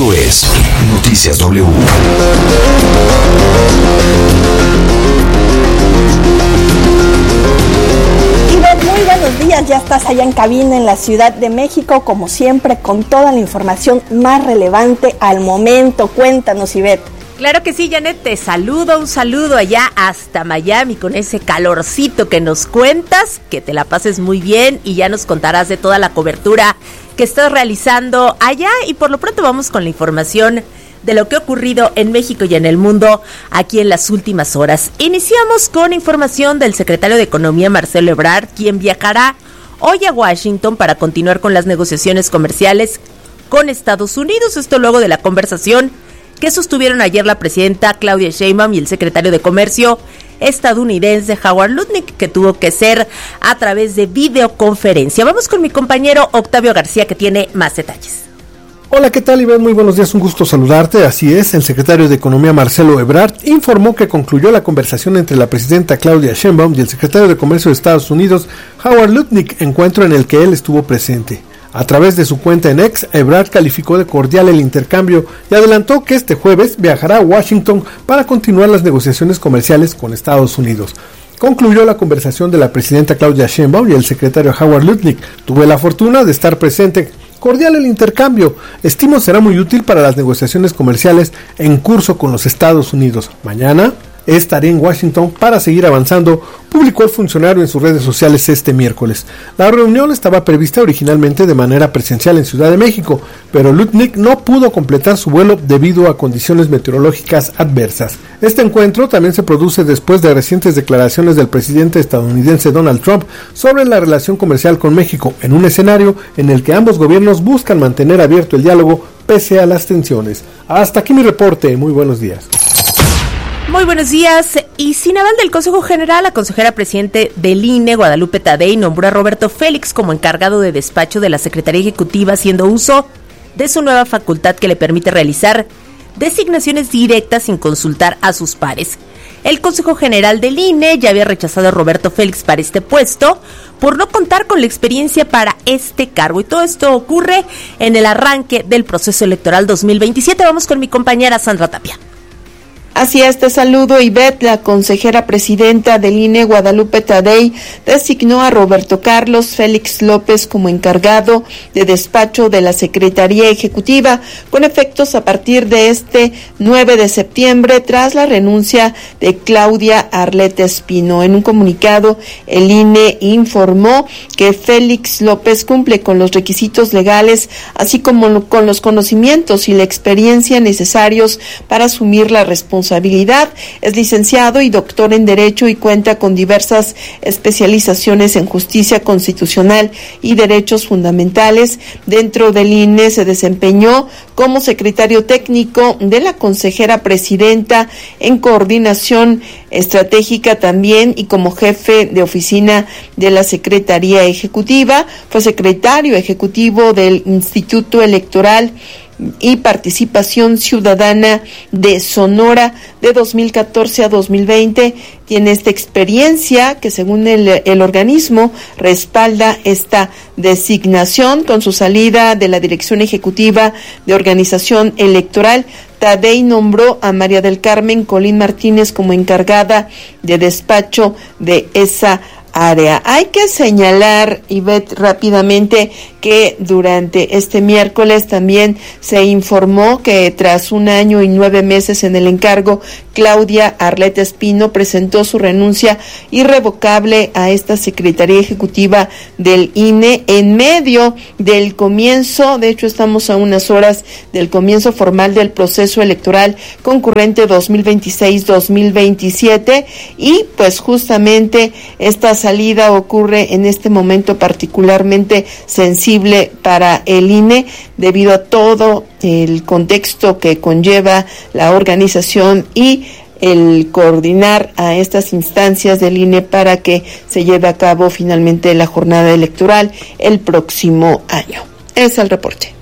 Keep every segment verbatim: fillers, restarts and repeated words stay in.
Esto es Noticias W. Muy buenos días, ya estás allá en cabina en la Ciudad de México, como siempre, con toda la información más relevante al momento. Cuéntanos, Ivette. Claro que sí, Janet, te saludo, un saludo allá hasta Miami con ese calorcito que nos cuentas, que te la pases muy bien y ya nos contarás de toda la cobertura que estás realizando allá. Y por lo pronto vamos con la información de lo que ha ocurrido en México y en el mundo aquí en las últimas horas. Iniciamos con información del secretario de Economía, Marcelo Ebrard, quien viajará hoy a Washington para continuar con las negociaciones comerciales con Estados Unidos. Esto luego de la conversación que sostuvieron ayer la presidenta Claudia Sheinbaum y el secretario de Comercio estadounidense Howard Lutnick, que tuvo que ser a través de videoconferencia. Vamos con mi compañero Octavio García, que tiene más detalles. Hola, ¿qué tal, Iván? Muy buenos días, un gusto saludarte. Así es, el secretario de Economía, Marcelo Ebrard, informó que concluyó la conversación entre la presidenta Claudia Sheinbaum y el secretario de Comercio de Estados Unidos, Howard Lutnick, encuentro en el que él estuvo presente. A través de su cuenta en X, Ebrard calificó de cordial el intercambio y adelantó que este jueves viajará a Washington para continuar las negociaciones comerciales con Estados Unidos. Concluyó la conversación de la presidenta Claudia Sheinbaum y el secretario Howard Lutnick. Tuve la fortuna de estar presente. Cordial el intercambio. Estimo será muy útil para las negociaciones comerciales en curso con los Estados Unidos. Mañana estaré en Washington para seguir avanzando, publicó el funcionario en sus redes sociales este miércoles. La reunión estaba prevista originalmente de manera presencial en Ciudad de México, pero Lutnick no pudo completar su vuelo debido a condiciones meteorológicas adversas. Este encuentro también se produce después de recientes declaraciones del presidente estadounidense Donald Trump sobre la relación comercial con México, en un escenario en el que ambos gobiernos buscan mantener abierto el diálogo pese a las tensiones. Hasta aquí mi reporte, muy buenos días. Muy buenos días. Y sin aval del Consejo General, la consejera presidente del I N E, Guadalupe Tadei, nombró a Roberto Félix como encargado de despacho de la Secretaría Ejecutiva, haciendo uso de su nueva facultad que le permite realizar designaciones directas sin consultar a sus pares. El Consejo General del I N E ya había rechazado a Roberto Félix para este puesto por no contar con la experiencia para este cargo. Y todo esto ocurre en el arranque del proceso electoral dos mil veintisiete. Vamos con mi compañera Sandra Tapia. Así es, te saludo, Ivette. La consejera presidenta del I N E, Guadalupe Tadei, designó a Roberto Carlos Félix López como encargado de despacho de la Secretaría Ejecutiva, con efectos a partir de este nueve de septiembre, tras la renuncia de Claudia Arlette Espino. En un comunicado, el I N E informó que Félix López cumple con los requisitos legales, así como con los conocimientos y la experiencia necesarios para asumir la responsabilidad. Es licenciado y doctor en Derecho y cuenta con diversas especializaciones en Justicia Constitucional y Derechos Fundamentales. Dentro del I N E se desempeñó como secretario técnico de la consejera presidenta en coordinación estratégica también, y como jefe de oficina de la Secretaría Ejecutiva. Fue secretario ejecutivo del Instituto Electoral y Participación Ciudadana de Sonora de dos mil catorce a dos mil veinte. Tiene esta experiencia que, según el, el organismo, respalda esta designación. Con su salida de la Dirección Ejecutiva de Organización Electoral, Tadei nombró a María del Carmen Colín Martínez como encargada de despacho de esa área. Hay que señalar, Ivette, rápidamente que durante este miércoles también se informó que tras un año y nueve meses en el encargo, Claudia Arlette Espino presentó su renuncia irrevocable a esta Secretaría Ejecutiva del I N E en medio del comienzo. De hecho, estamos a unas horas del comienzo formal del proceso electoral concurrente dos mil veintiséis dos mil veintisiete, y pues justamente esta salida ocurre en este momento particularmente sensible para el I N E debido a todo el contexto que conlleva la organización y el coordinar a estas instancias del I N E para que se lleve a cabo finalmente la jornada electoral el próximo año. Es el reporte.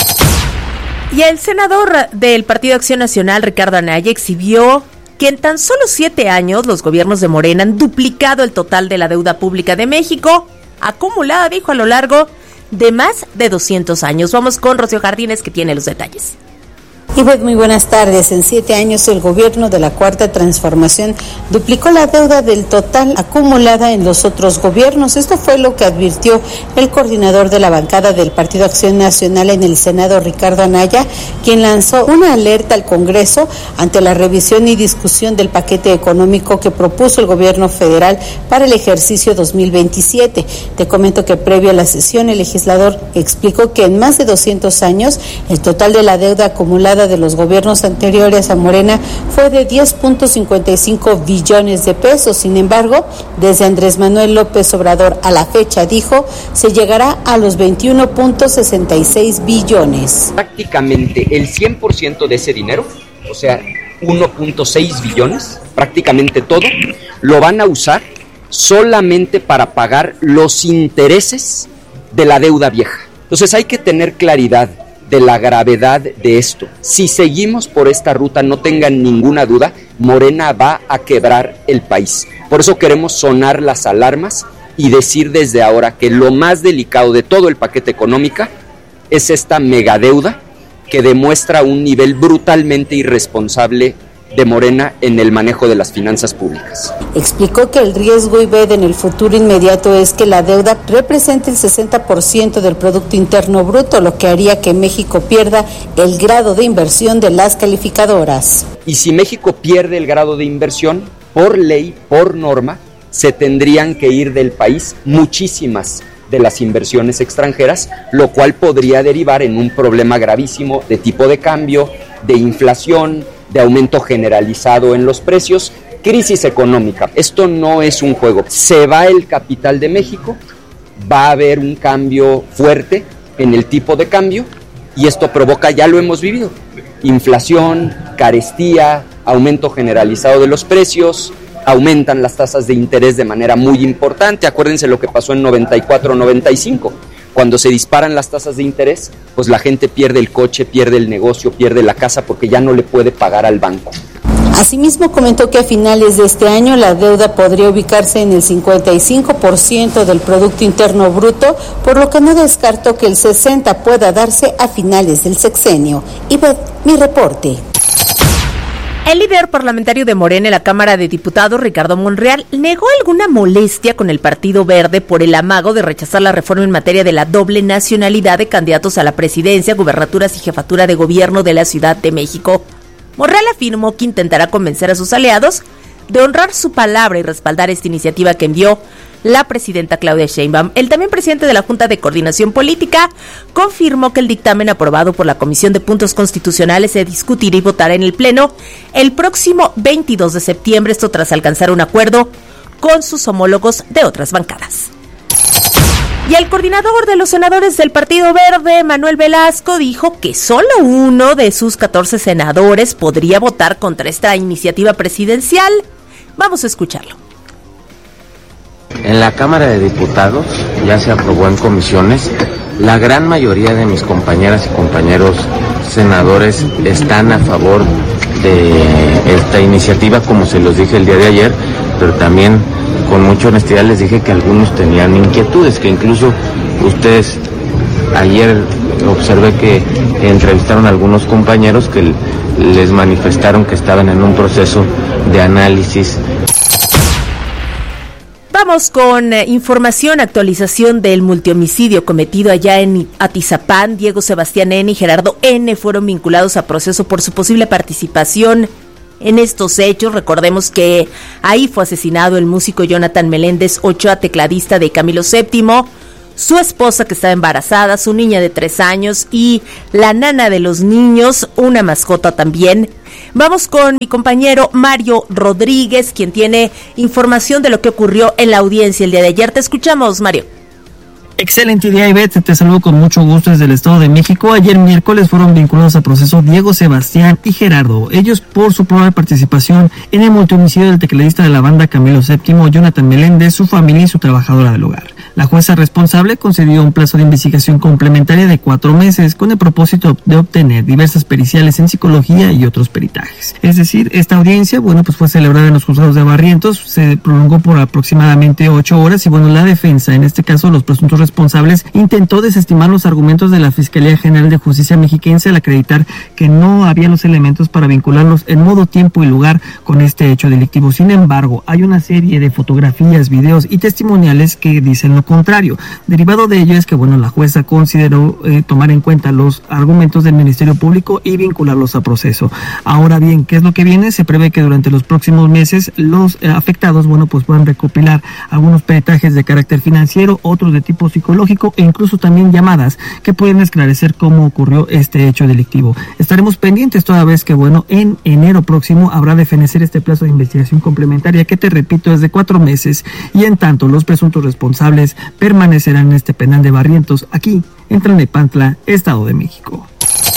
Y el senador del Partido Acción Nacional, Ricardo Anaya, exhibió que en tan solo siete años los gobiernos de Morena han duplicado el total de la deuda pública de México, acumulada, dijo, a lo largo de más de doscientos años. Vamos con Rocío Jardines, que tiene los detalles. Ivette, muy buenas tardes. En siete años el gobierno de la Cuarta Transformación duplicó la deuda del total acumulada en los otros gobiernos. Esto fue lo que advirtió el coordinador de la bancada del Partido Acción Nacional en el Senado, Ricardo Anaya, quien lanzó una alerta al Congreso ante la revisión y discusión del paquete económico que propuso el gobierno federal para el ejercicio dos mil veintisiete. Te comento que previo a la sesión el legislador explicó que en más de doscientos años el total de la deuda acumulada de los gobiernos anteriores a Morena fue de diez punto cincuenta y cinco billones de pesos. Sin embargo, desde Andrés Manuel López Obrador a la fecha, dijo, se llegará a los veintiuno punto sesenta y seis billones. Prácticamente el cien por ciento de ese dinero, o sea, uno punto seis billones, prácticamente todo, lo van a usar solamente para pagar los intereses de la deuda vieja. Entonces hay que tener claridad de la gravedad de esto. Si seguimos por esta ruta, no tengan ninguna duda, Morena va a quebrar el país. Por eso queremos sonar las alarmas y decir desde ahora que lo más delicado de todo el paquete económico es esta megadeuda que demuestra un nivel brutalmente irresponsable de Morena en el manejo de las finanzas públicas. Explicó que el riesgo, Ivette, en el futuro inmediato es que la deuda represente el sesenta por ciento del Producto Interno Bruto, lo que haría que México pierda el grado de inversión de las calificadoras. Y si México pierde el grado de inversión, por ley, por norma, se tendrían que ir del país muchísimas de las inversiones extranjeras, lo cual podría derivar en un problema gravísimo de tipo de cambio, de inflación, de aumento generalizado en los precios, crisis económica. Esto no es un juego. Se va el capital de México, va a haber un cambio fuerte en el tipo de cambio y esto provoca, ya lo hemos vivido, inflación, carestía, aumento generalizado de los precios, aumentan las tasas de interés de manera muy importante. Acuérdense lo que pasó en noventa y cuatro noventa y cinco. Cuando se disparan las tasas de interés, pues la gente pierde el coche, pierde el negocio, pierde la casa porque ya no le puede pagar al banco. Asimismo, comentó que a finales de este año la deuda podría ubicarse en el cincuenta y cinco por ciento del Producto Interno Bruto, por lo que no descartó que el sesenta por ciento pueda darse a finales del sexenio. Y ve mi reporte. El líder parlamentario de Morena en la Cámara de Diputados, Ricardo Monreal, negó alguna molestia con el Partido Verde por el amago de rechazar la reforma en materia de la doble nacionalidad de candidatos a la presidencia, gubernaturas y jefatura de gobierno de la Ciudad de México. Monreal afirmó que intentará convencer a sus aliados de honrar su palabra y respaldar esta iniciativa que envió la presidenta Claudia Sheinbaum. El también presidente de la Junta de Coordinación Política confirmó que el dictamen aprobado por la Comisión de Puntos Constitucionales se discutirá y votará en el Pleno el próximo veintidós de septiembre, esto tras alcanzar un acuerdo con sus homólogos de otras bancadas. Y el coordinador de los senadores del Partido Verde, Manuel Velasco, dijo que solo uno de sus catorce senadores podría votar contra esta iniciativa presidencial. Vamos a escucharlo. En la Cámara de Diputados ya se aprobó en comisiones. La gran mayoría de mis compañeras y compañeros senadores están a favor de esta iniciativa, como se los dije el día de ayer, pero también con mucha honestidad les dije que algunos tenían inquietudes, que incluso ustedes ayer observé que entrevistaron a algunos compañeros que les manifestaron que estaban en un proceso de análisis. Vamos con eh, información, actualización del multihomicidio cometido allá en Atizapán. Diego Sebastián N. y Gerardo N. fueron vinculados a proceso por su posible participación en estos hechos. Recordemos que ahí fue asesinado el músico Jonathan Meléndez Ochoa, tecladista de Camilo séptimo, su esposa que estaba embarazada, su niña de tres años y la nana de los niños, una mascota también. Vamos con mi compañero Mario Rodríguez, quien tiene información de lo que ocurrió en la audiencia el día de ayer. Te escuchamos, Mario. Excelente día, Ivette, te saludo con mucho gusto desde el Estado de México. Ayer miércoles fueron vinculados a proceso Diego Sebastián y Gerardo, ellos por su probable participación en el multihomicidio del tecladista de la banda Camilo séptimo, Jonathan Meléndez, su familia y su trabajadora del hogar. La jueza responsable concedió un plazo de investigación complementaria de cuatro meses con el propósito de obtener diversas periciales en psicología y otros peritajes. Es decir, esta audiencia, bueno, pues fue celebrada en los juzgados de Barrientos, se prolongó por aproximadamente ocho horas y bueno, la defensa, en este caso los presuntos responsables, intentó desestimar los argumentos de la Fiscalía General de Justicia mexiquense al acreditar que no había los elementos para vincularlos en modo, tiempo y lugar con este hecho delictivo. Sin embargo, hay una serie de fotografías, videos y testimoniales que dicen lo contrario. Derivado de ello es que, bueno, la jueza consideró eh, tomar en cuenta los argumentos del Ministerio Público y vincularlos a proceso. Ahora bien, ¿qué es lo que viene? Se prevé que durante los próximos meses los eh, afectados, bueno, pues puedan recopilar algunos peritajes de carácter financiero, otros de tipo psicológico e incluso también llamadas que pueden esclarecer cómo ocurrió este hecho delictivo. Estaremos pendientes toda vez que, bueno, en enero próximo habrá de fenecer este plazo de investigación complementaria que, te repito, es de cuatro meses y en tanto los presuntos responsables permanecerán en este penal de Barrientos, aquí en Tlalnepantla, Estado de México.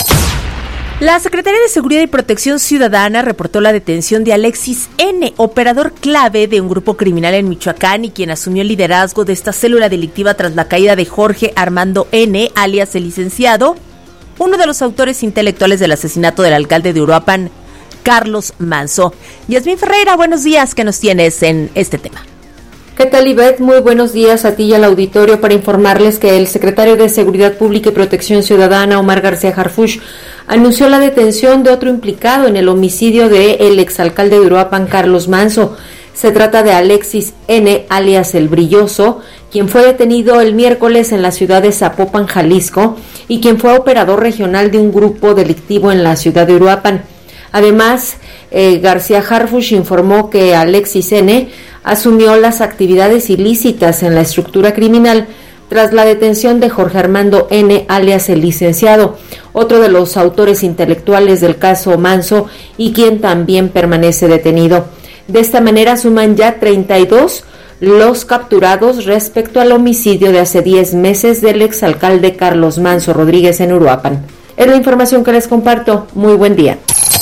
La Secretaría de Seguridad y Protección Ciudadana reportó la detención de Alexis N., operador clave de un grupo criminal en Michoacán y quien asumió el liderazgo de esta célula delictiva tras la caída de Jorge Armando N., alias el licenciado, uno de los autores intelectuales del asesinato del alcalde de Uruapan, Carlos Manso. Yasmín Ferreira, buenos días, ¿qué nos tienes en este tema? ¿Qué tal, Ivette? Muy buenos días a ti y al auditorio para informarles que el secretario de Seguridad Pública y Protección Ciudadana, Omar García Harfuch, anunció la detención de otro implicado en el homicidio del exalcalde de Uruapan, Carlos Manso. Se trata de Alexis N., alias El Brilloso, quien fue detenido el miércoles en la ciudad de Zapopan, Jalisco, y quien fue operador regional de un grupo delictivo en la ciudad de Uruapan. Además, eh, García Harfuch informó que Alexis N. asumió las actividades ilícitas en la estructura criminal tras la detención de Jorge Armando N., alias el licenciado, otro de los autores intelectuales del caso Manso y quien también permanece detenido. De esta manera suman ya treinta y dos los capturados respecto al homicidio de hace diez meses del exalcalde Carlos Manso Rodríguez en Uruapan. Es la información que les comparto. Muy buen día.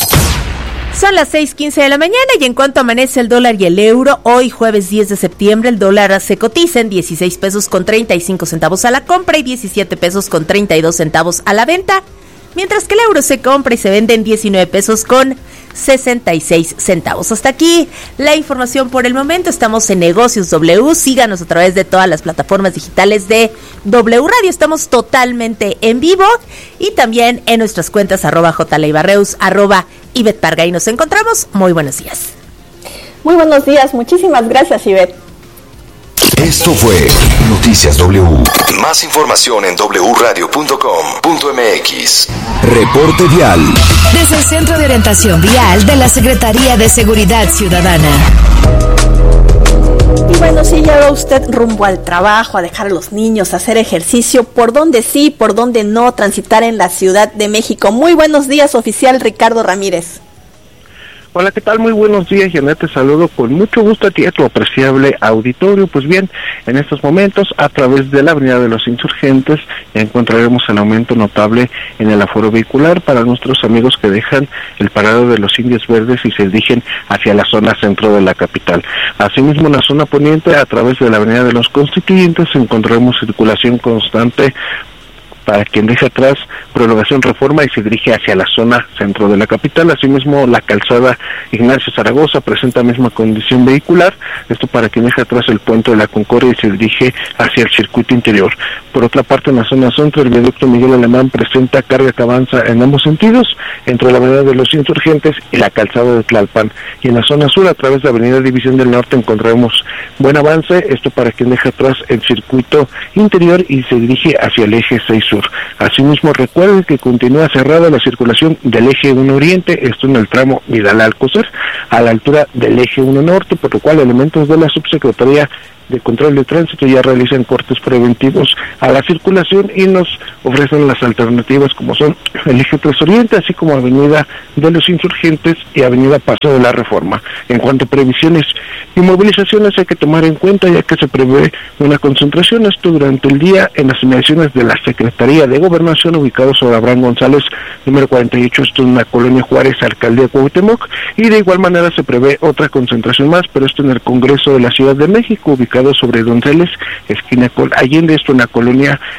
Son las seis quince de la mañana y en cuanto amanece el dólar y el euro, hoy jueves diez de septiembre, el dólar se cotiza en dieciséis pesos con treinta y cinco centavos a la compra y diecisiete pesos con treinta y dos centavos a la venta, mientras que el euro se compra y se vende en diecinueve pesos con sesenta y seis centavos. Hasta aquí la información por el momento. Estamos en Negocios W. Síganos a través de todas las plataformas digitales de W Radio. Estamos totalmente en vivo y también en nuestras cuentas arroba jleibarreus, arroba Ivette Parga. Y nos encontramos. Muy buenos días. Muy buenos días. Muchísimas gracias, Ivette. Esto fue Noticias W. Más información en doble u radio punto com punto m x. Reporte vial. Desde el Centro de Orientación Vial de la Secretaría de Seguridad Ciudadana. Y bueno, si ya va usted rumbo al trabajo, a dejar a los niños, a hacer ejercicio, por dónde sí, por dónde no transitar en la Ciudad de México. Muy buenos días, oficial Ricardo Ramírez. Hola, ¿qué tal? Muy buenos días, Janet, te saludo con mucho gusto a ti y a tu apreciable auditorio. Pues bien, en estos momentos, a través de la Avenida de los Insurgentes, encontraremos un aumento notable en el aforo vehicular para nuestros amigos que dejan el parado de los Indios Verdes y se dirigen hacia la zona centro de la capital. Asimismo, en la zona poniente, a través de la Avenida de los Constituyentes, encontraremos circulación constante para quien deja atrás Prolongación Reforma y se dirige hacia la zona centro de la capital. Asimismo, la calzada Ignacio Zaragoza presenta misma condición vehicular, esto para quien deja atrás el puente de la Concordia y se dirige hacia el circuito interior. Por otra parte, en la zona centro, el viaducto Miguel Alemán presenta carga que avanza en ambos sentidos, entre la avenida de los Insurgentes y la calzada de Tlalpan. Y en la zona sur, a través de la avenida División del Norte, encontraremos buen avance, esto para quien deja atrás el circuito interior y se dirige hacia el eje seis sur. Asimismo, recuerden que continúa cerrada la circulación del eje uno Oriente, esto en el tramo Vidal-Alcocer, a la altura del eje uno Norte, por lo cual elementos de la Subsecretaría de Control de Tránsito ya realizan cortes preventivos a la circulación y nos ofrecen las alternativas como son el eje tres Oriente, así como avenida de los Insurgentes y avenida Paso de la Reforma. En cuanto a previsiones y movilizaciones, hay que tomar en cuenta ya que se prevé una concentración, esto durante el día en las inmediaciones de la Secretaría de Gobernación, ubicado sobre Abraham González, número cuarenta y ocho, esto en la Colonia Juárez, Alcaldía Cuauhtémoc, y de igual manera se prevé otra concentración más, pero esto en el Congreso de la Ciudad de México, ubicado sobre Donceles, esquina con Allende, esto en la Colonia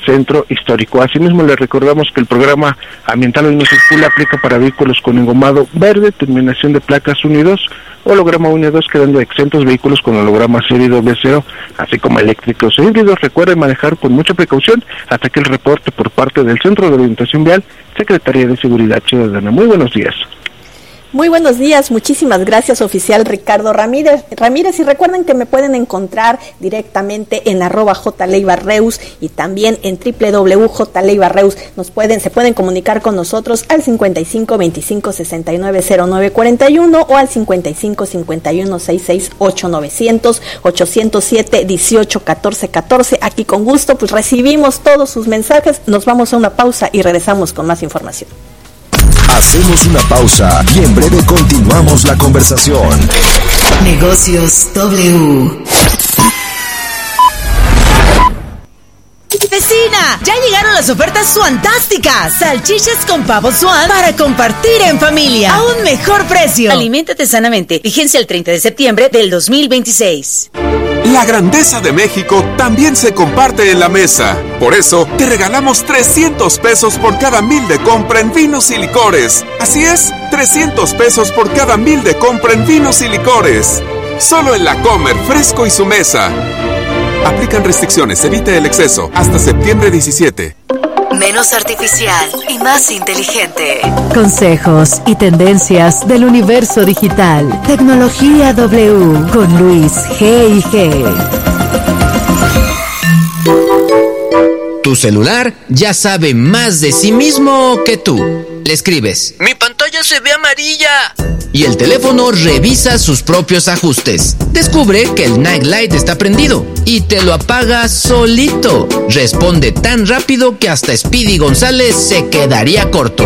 Centro Histórico. Asimismo, les recordamos que el programa ambiental Hoy No Circula aplica para vehículos con engomado verde, terminación de placas uno y dos, holograma uno y dos, quedando exentos vehículos con holograma serie doble cero, así como eléctricos e híbridos. Recuerden manejar con mucha precaución. Hasta que el reporte por parte del Centro de Orientación Vial, Secretaría de Seguridad Ciudadana. Muy buenos días. Muy buenos días, muchísimas gracias, oficial Ricardo Ramírez. Ramírez, y recuerden que me pueden encontrar directamente en arroba jleibarreus y también en doble u doble u doble u punto jleibarreus. Nos pueden, se pueden comunicar con nosotros al cincuenta y cinco veinticinco sesenta y nueve cero nueve cuarenta y uno o al cincuenta y cinco cincuenta y uno sesenta y seis ocho novecientos ochocientos siete dieciocho catorce catorce. Aquí con gusto pues recibimos todos sus mensajes. Nos vamos a una pausa y regresamos con más información. Hacemos una pausa y en breve continuamos la conversación. Negocios W. Vecina, ya llegaron las ofertas suantásticas. Salchichas con pavo suan para compartir en familia a un mejor precio. Aliméntate sanamente. Vigencia el treinta de septiembre del dos mil veintiséis. La grandeza de México también se comparte en la mesa. Por eso, te regalamos trescientos pesos por cada mil de compra en vinos y licores. Así es, trescientos pesos por cada mil de compra en vinos y licores. Solo en La Comer, Fresco y Su Mesa. Aplican restricciones, evite el exceso. Hasta septiembre diecisiete. Menos artificial y más inteligente. Consejos y tendencias del universo digital. Tecnología W con Luis G y G. Tu celular ya sabe más de sí mismo que tú. Le escribes: "Mi pantalla se ve amarilla", y el teléfono revisa sus propios ajustes. Descubre que el Night Light está prendido y te lo apaga solito. Responde tan rápido que hasta Speedy González se quedaría corto.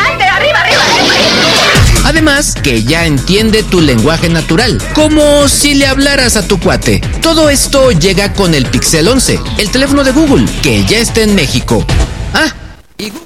Además, que ya entiende tu lenguaje natural, como si le hablaras a tu cuate. Todo esto llega con el Pixel once, el teléfono de Google, que ya está en México. Ah, y Google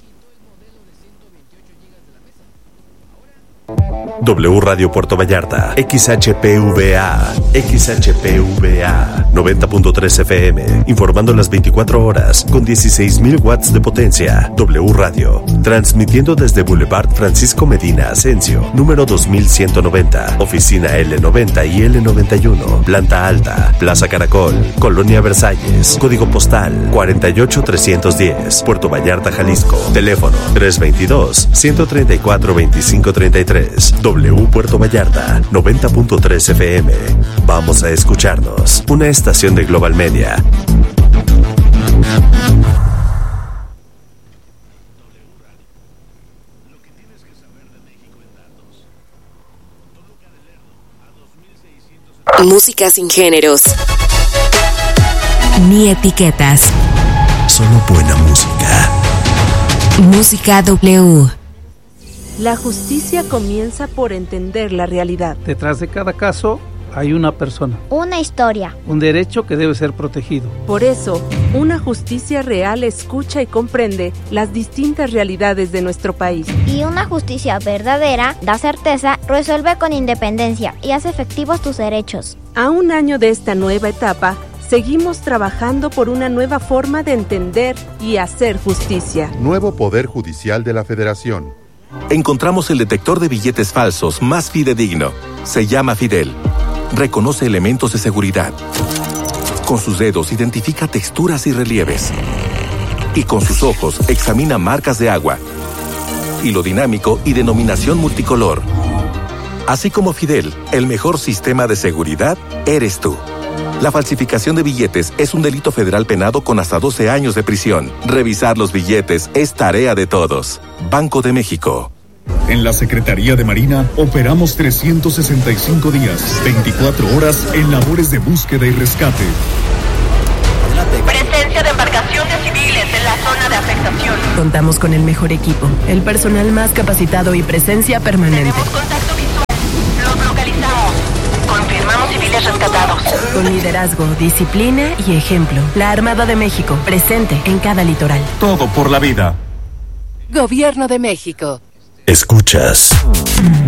W Radio Puerto Vallarta, X H P V A, X H P V A, noventa punto tres F M, informando las veinticuatro horas, con dieciséis mil watts de potencia. W Radio, transmitiendo desde Boulevard Francisco Medina Asensio, número dos mil ciento noventa, oficina L noventa y L noventa y uno, planta alta, Plaza Caracol, Colonia Versalles, código postal cuarenta y ocho trescientos diez, Puerto Vallarta, Jalisco, teléfono tres veintidós, ciento treinta y cuatro, veinticinco treinta y tres. W Puerto Vallarta, noventa punto tres F M. Vamos a escucharnos. Una estación de Global Media. Música sin géneros ni etiquetas. Solo buena música. Música W. La justicia comienza por entender la realidad. Detrás de cada caso hay una persona. Una historia. Un derecho que debe ser protegido. Por eso, una justicia real escucha y comprende las distintas realidades de nuestro país. Y una justicia verdadera da certeza, resuelve con independencia y hace efectivos tus derechos. A un año de esta nueva etapa, seguimos trabajando por una nueva forma de entender y hacer justicia. Nuevo Poder Judicial de la Federación. Encontramos el detector de billetes falsos más fidedigno. Se llama Fidel. Reconoce elementos de seguridad. Con sus dedos identifica texturas y relieves. Y con sus ojos examina marcas de agua. Hilo dinámico y denominación multicolor. Así como Fidel, el mejor sistema de seguridad eres tú. La falsificación de billetes es un delito federal penado con hasta doce años de prisión. Revisar los billetes es tarea de todos. Banco de México. En la Secretaría de Marina operamos trescientos sesenta y cinco días, veinticuatro horas en labores de búsqueda y rescate. Presencia de embarcaciones civiles en la zona de afectación. Contamos con el mejor equipo, el personal más capacitado y presencia permanente. Tenemos contacto visual. Los localizamos. Confirmamos civiles rescatados. Con liderazgo, disciplina y ejemplo. La Armada de México, presente en cada litoral. Todo por la vida. Gobierno de México. Escuchas